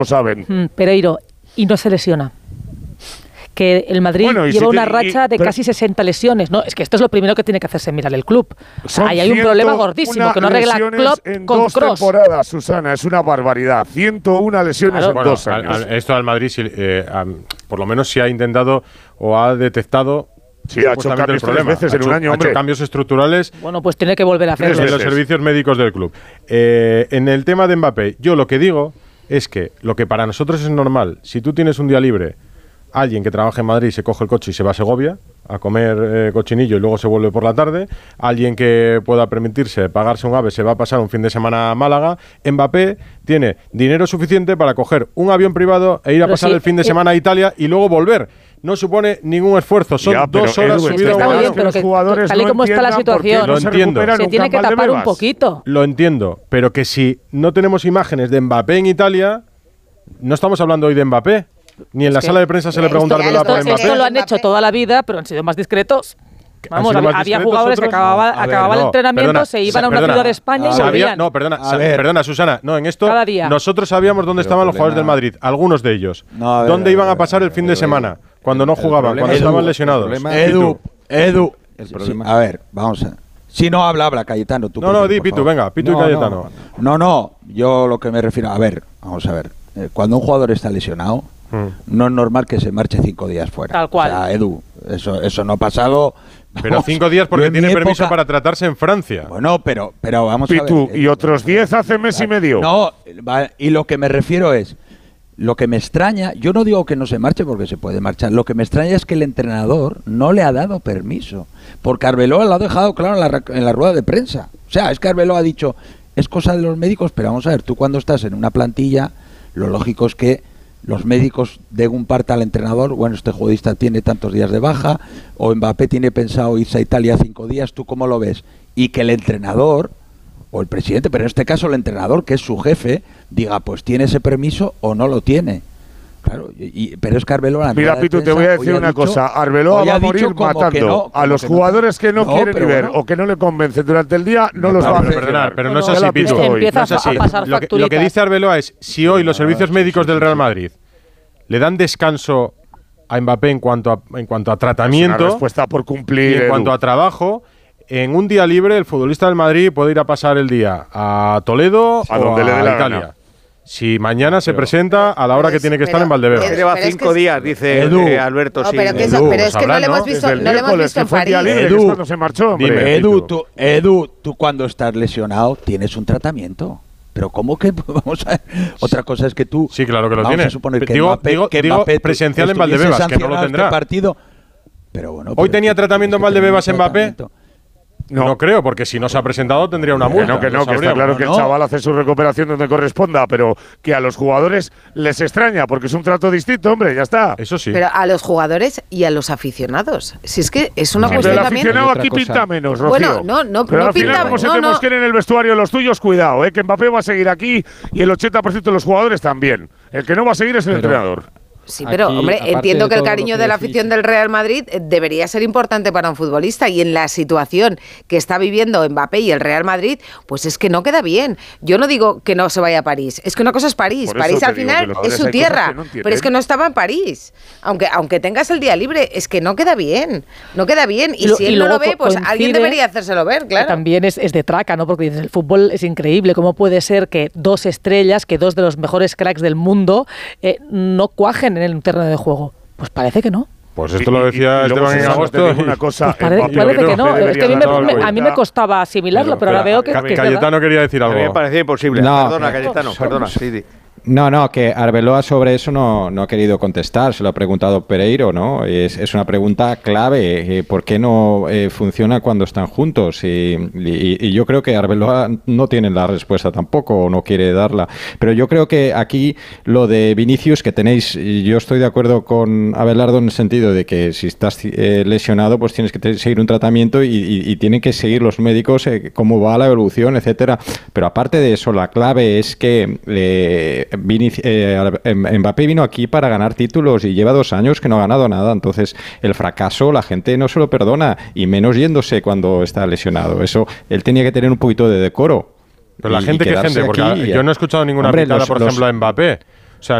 lo saben. Pereiro, y no se lesiona. Que el Madrid lleva una racha de casi 60 lesiones. No, es que esto es lo primero que tiene que hacerse mirar el club. Ahí hay un problema gordísimo que no arregla Klopp en con dos Kroos. temporadas, Susana, es una barbaridad. 101 lesiones en 2 años. Esto al Madrid, por lo menos sí ha intentado o ha detectado. Sí, ha hecho cambios 3 veces en un año, hombre. Ha hecho cambios estructurales. Bueno, pues tiene que volver a hacerlo. En los servicios médicos del club. En el tema de Mbappé, yo lo que digo es que lo que para nosotros es normal, si tú tienes un día libre, alguien que trabaja en Madrid se coge el coche y se va a Segovia a comer cochinillo y luego se vuelve por la tarde. Alguien que pueda permitirse pagarse un AVE se va a pasar un fin de semana a Málaga. Mbappé tiene dinero suficiente para coger un avión privado e ir a pasar el fin de semana a Italia y luego volver. No supone ningún esfuerzo, son 2 horas subido a un avión. Pero que tal y como está la situación, lo entiendo. Se tiene que tapar un poquito. Lo entiendo, pero que si no tenemos imágenes de Mbappé en Italia, no estamos hablando hoy de Mbappé. Ni en la sala de prensa se le pregunta por Mbappé. Esto lo han hecho toda la vida, pero han sido más discretos. Vamos, había jugadores que acababan el entrenamiento, se iban a una ciudad de España y volvían. No, perdona, Susana. No, en esto nosotros sabíamos dónde estaban los jugadores del Madrid, algunos de ellos. ¿Dónde iban a pasar el fin de semana? Cuando no jugaban, cuando estaban lesionados. Edu. A ver, vamos a... Si no habla Cayetano. Tú di Pitu, venga, Pitu y Cayetano. No, yo lo que me refiero... A ver, vamos a ver. Cuando un jugador está lesionado, no es normal que se marche 5 días fuera. Tal cual. O sea, Edu, eso no ha pasado... Pero 5 días porque tiene permiso para tratarse en Francia. Bueno, pero vamos a ver. Pitu, y otros 10 hace mes y medio. No, y lo que me refiero es... Lo que me extraña, yo no digo que no se marche porque se puede marchar, lo que me extraña es que el entrenador no le ha dado permiso, porque Arbeloa lo ha dejado claro en la rueda de prensa. O sea, es que Arbeloa ha dicho, es cosa de los médicos, pero vamos a ver, tú cuando estás en una plantilla, lo lógico es que los médicos den un parte al entrenador, bueno, este futbolista tiene tantos días de baja, o Mbappé tiene pensado irse a Italia 5 días, ¿tú cómo lo ves? Y que el entrenador... o el presidente, pero en este caso el entrenador, que es su jefe, diga, pues tiene ese permiso o no lo tiene. Claro, pero es que Arbeloa... Mira, Pitu, te voy a decir una cosa. Arbeloa va a morir matando a los jugadores que no quieren ni ver o que no le convencen durante el día, no los va a mencionar. Pero no es así, Pitu. Empieza a pasar facturitas. Lo que dice Arbeloa es, si hoy los servicios médicos del Real Madrid le dan descanso a Mbappé en cuanto a tratamiento... Es una respuesta por cumplir, y en cuanto a trabajo... En un día libre, el futbolista del Madrid puede ir a pasar el día a Toledo a donde le dé la Italia. gana. Si mañana se presenta a la hora que tiene que estar en Valdebebas. Lleva 5 días, dice Alberto. No, pero es que no le hemos visto en París. Edu, cuando se marchó, hombre. Edu, tú cuando estás lesionado tienes un tratamiento. Pero ¿cómo que vamos a ver? Otra cosa es que tú... Sí, claro que lo tiene. Vamos a suponer que digo Mbappé presencial en Valdebebas, que no lo tendrá. Partido, pero bueno, ¿Hoy tenía tratamiento en Valdebebas Mbappé? No creo, porque si no se ha presentado tendría una multa. Que está claro que el chaval hace su recuperación donde corresponda, pero que a los jugadores les extraña, porque es un trato distinto, hombre, ya está. Eso sí. Pero a los jugadores y a los aficionados. Si es que es una cuestión pero el también... aficionado aquí pinta menos, Rocío. Bueno, no pero al final, pinta... como se te mosquen en el vestuario los tuyos, cuidado, que Mbappé va a seguir aquí y el 80% de los jugadores también. El que no va a seguir es el entrenador. Sí, pero aquí, hombre, entiendo que el cariño de la decís, afición del Real Madrid debería ser importante para un futbolista, y en la situación que está viviendo Mbappé y el Real Madrid, pues es que no queda bien. Yo no digo que no se vaya a París, es que una cosa es París. París al final es su tierra, pero es que no estaba en París. Aunque tengas el día libre, es que no queda bien. No queda bien. Y si él no lo ve, pues alguien debería hacérselo ver, claro. También es de traca, ¿no? Porque dices, el fútbol es increíble. ¿Cómo puede ser que 2 estrellas, que 2 de los mejores cracks del mundo, no cuajen en el terreno de juego? Pues parece que no. Pues esto lo decía Esteban en agosto. Una cosa, pues parece que no. Es que a mí me costaba asimilarlo, pero ahora veo que Cayetano quería decir algo. A mí me parecía imposible. No, perdona, Cayetano, perdona. Sí. No, que Arbeloa sobre eso no ha querido contestar, se lo ha preguntado Pereiro, ¿no? Es una pregunta clave, ¿por qué no funciona cuando están juntos? Y yo creo que Arbeloa no tiene la respuesta tampoco, o no quiere darla, pero yo creo que aquí lo de Vinicius que tenéis, yo estoy de acuerdo con Abelardo en el sentido de que si estás lesionado, pues tienes que seguir un tratamiento y tienen que seguir los médicos cómo va la evolución, etcétera, pero aparte de eso, la clave es que Mbappé vino aquí para ganar títulos y lleva 2 años que no ha ganado nada, entonces el fracaso la gente no se lo perdona, y menos yéndose cuando está lesionado. Eso, él tenía que tener un poquito de decoro. Pero la gente, ¿qué gente? Porque yo no he escuchado ninguna picada, por ejemplo, a Mbappé.